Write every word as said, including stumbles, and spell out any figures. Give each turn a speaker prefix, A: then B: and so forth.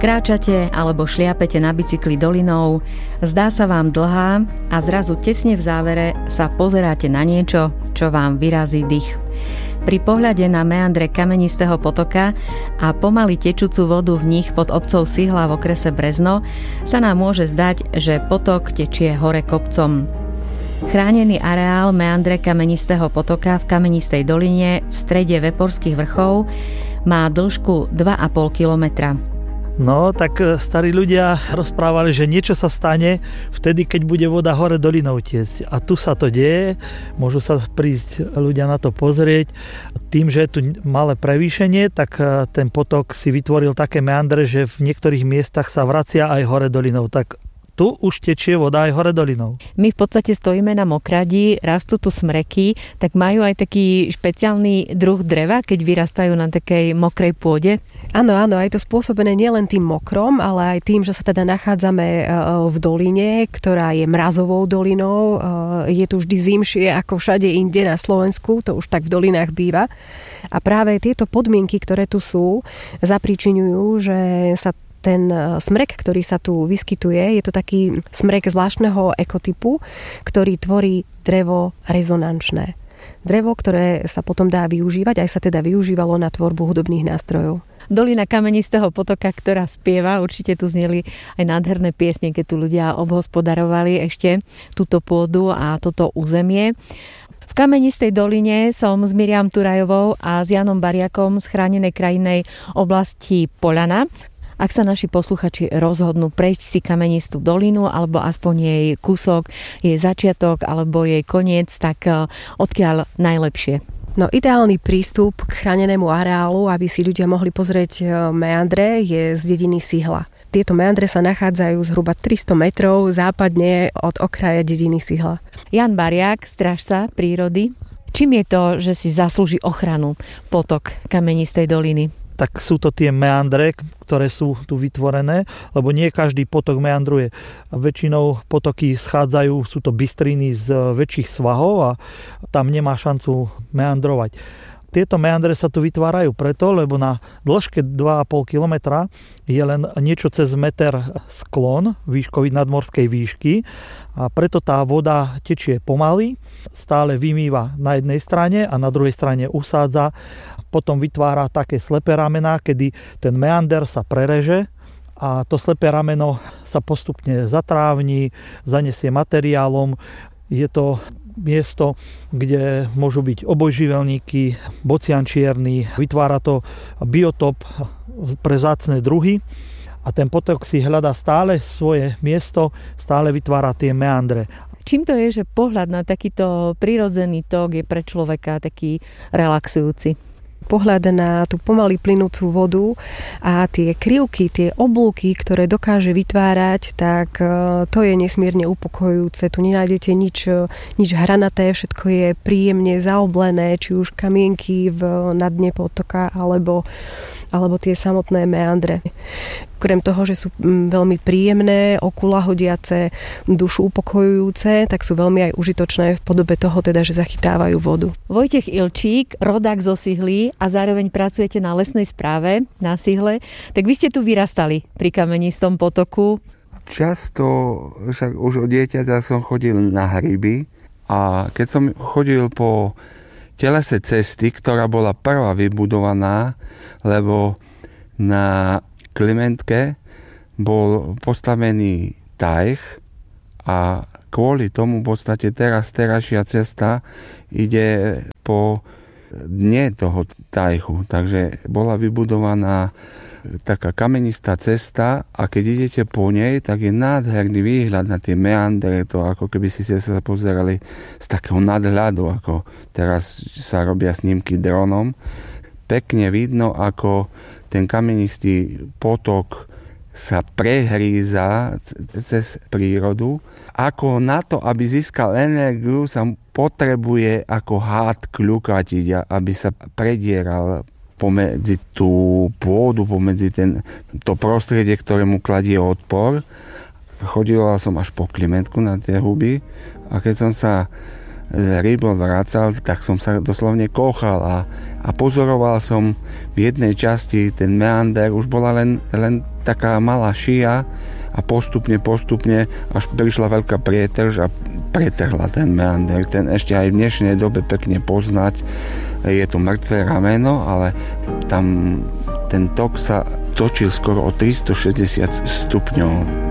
A: Kráčate alebo šliapete na bicykli dolinou, zdá sa vám dlhá a zrazu tesne v závere sa pozeráte na niečo, čo vám vyrazí dych. Pri pohľade na meandre kamenistého potoka a pomaly tečúcu vodu v nich pod obcou Sihla v okrese Brezno sa nám môže zdať, že potok tečie hore kopcom. Chránený areál meandre kamenistého potoka v Kamenistej doline v strede Veporských vrchov má dĺžku dva a pol kilometra.
B: No, tak starí ľudia rozprávali, že niečo sa stane vtedy, keď bude voda hore dolinou tiecť. A tu sa to deje, môžu sa prísť ľudia na to pozrieť. Tým, že je tu malé prevýšenie, tak ten potok si vytvoril také meandre, že v niektorých miestach sa vracia aj hore dolinou. Tak tu už tečie voda aj hore dolinou.
A: My v podstate stojíme na mokradi, rastú tu smreky, tak majú aj taký špeciálny druh dreva, keď vyrastajú na takej mokrej pôde?
C: Áno, áno, aj to spôsobené nielen tým mokrom, ale aj tým, že sa teda nachádzame v doline, ktorá je mrazovou dolinou. Je tu vždy zimšie ako všade inde na Slovensku, to už tak v dolinách býva. A práve tieto podmienky, ktoré tu sú, zapríčiňujú, že sa ten smrek, ktorý sa tu vyskytuje, je to taký smrek zvláštneho ekotypu, ktorý tvorí drevo rezonančné. Drevo, ktoré sa potom dá využívať, aj sa teda využívalo na tvorbu hudobných nástrojov.
A: Dolina kamenistého potoka, ktorá spieva, určite tu zneli aj nádherné piesne, keď tu ľudia obhospodarovali ešte túto pôdu a toto územie. V Kamenistej doline som s Miriam Turajovou a s Janom Bariakom z chránenej krajinnej oblasti Poľana. Ak sa naši posluchači rozhodnú prejsť si Kamenistú dolinu alebo aspoň jej kúsok, jej začiatok alebo jej koniec, tak odkiaľ najlepšie?
C: No, ideálny prístup k chránenému areálu, aby si ľudia mohli pozrieť meandre, je z dediny Sihla. Tieto meandre sa nachádzajú zhruba tristo metrov západne od okraja dediny Sihla.
A: Jan Bariak, strážca prírody. Čím je to, že si zaslúži ochranu potok Kamenistej doliny?
B: Tak sú to tie meandre, ktoré sú tu vytvorené, lebo nie každý potok meandruje. Väčšinou potoky schádzajú, sú to bystriny z väčších svahov a tam nemá šancu meandrovať. Tieto meandre sa tu vytvárajú preto, lebo na dĺžke dva a pol kilometra je len niečo cez meter sklon výškový nadmorskej výšky a preto tá voda tečie pomaly, stále vymýva na jednej strane a na druhej strane usádza, potom vytvára také slepé ramená, kedy ten meander sa prereže a to slepé rameno sa postupne zatrávni, zanesie materiálom. Je to miesto, kde môžu byť obojživelníky, bocian čierny, vytvára to biotop pre vzácne druhy a ten potok si hľadá stále svoje miesto, stále vytvára tie meandre.
A: Čím to je, že pohľad na takýto prirodzený tok je pre človeka taký relaxujúci?
C: Pohľad na tú pomaly plynúcu vodu a tie krivky, tie oblúky, ktoré dokáže vytvárať, tak to je nesmierne upokojujúce. Tu nenájdete nič, nič hranaté, všetko je príjemne zaoblené, či už kamienky v, na dne potoka, alebo, alebo tie samotné meandre. Okrem toho, že sú veľmi príjemné, oku lahodiace, dušu upokojujúce, tak sú veľmi aj užitočné v podobe toho, teda, že zachytávajú vodu.
A: Vojtech Ilčík, rodák zo Sihly a zároveň pracujete na lesnej správe na Sihle, tak vy ste tu vyrastali pri Kamenistom potoku.
D: Často, však už od dieťaťa som chodil na hryby a keď som chodil po telese cesty, ktorá bola prvá vybudovaná, lebo na Klimentke bol postavený tajh a kvôli tomu v podstate teraz terajšia cesta ide po dne toho tajhu. Takže bola vybudovaná taká kamenistá cesta a keď idete po nej, tak je nádherný výhľad na tie meandre, to ako keby si sa pozerali z takého nadhľadu, ako teraz sa robia snímky dronom. Pekne vidno, ako ten kamenistý potok sa prehríza cez prírodu. Ako na to, aby získal energiu, sa potrebuje ako hád kľukatiť, aby sa predieral pomedzi tú pôdu, pomedzi ten, to prostredie, ktorému kladie odpor. Chodila som až po Klimentku na tie huby a keď som sa z rybol vracal, tak som sa doslovne kochal a, a pozoroval som v jednej časti ten meander, už bola len, len taká malá šia a postupne, postupne až prišla veľká prietrž a pretrhla ten meander. Ten ešte aj v dnešnej dobe pekne poznať. Je to mŕtvé rameno, ale tam ten tok sa točil skoro o tristošesťdesiat stupňov.